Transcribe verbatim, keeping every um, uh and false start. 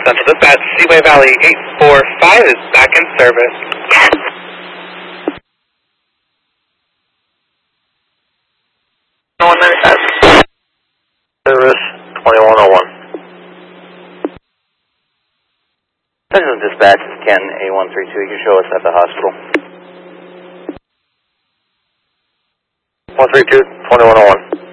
Central Dispatch, Seaway Valley eight four five is back in service. one ninety-five. Service twenty-one oh one. Central Dispatch is Ken, A one three two. You can show us at the hospital. one three two, twenty-one oh one.